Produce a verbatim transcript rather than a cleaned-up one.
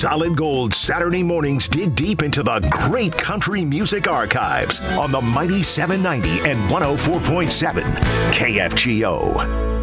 Solid Gold Saturday mornings dig deep into the great country music archives on the Mighty seven ninety and one oh four point seven K F G O.